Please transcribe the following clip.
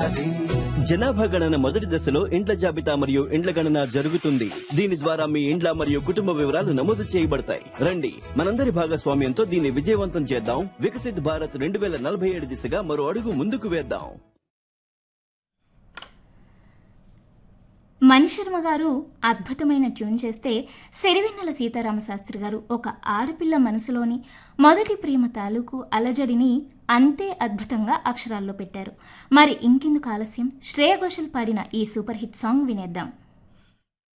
జనాభా గణన మొదటి దశలో ఇండ్ల జాబితా మరియు ఇండ్ల గణన జరుగుతుంది. దీని ద్వారా మీ ఇండ్ల మరియు కుటుంబ వివరాలు నమోదు చేయబడతాయి. రండి, మనందరి భాగస్వామ్యంతో దీన్ని విజయవంతం చేద్దాం. వికసిత్ భారత్ 2047 దిశగా మరో అడుగు ముందుకు వేద్దాం. మణిశర్మ గారు అద్భుతమైన ట్యూన్ చేస్తే సిరివెన్నెల సీతారామశాస్త్రి గారు ఒక ఆడపిల్ల మనసులోని మొదటి ప్రేమ తాలూకు అలజడిని అంతే అద్భుతంగా అక్షరాల్లో పెట్టారు. మరి ఇంకెందుకు ఆలస్యం, శ్రేయ ఘోషల్ పాడిన ఈ సూపర్ హిట్ సాంగ్ వినేద్దాం.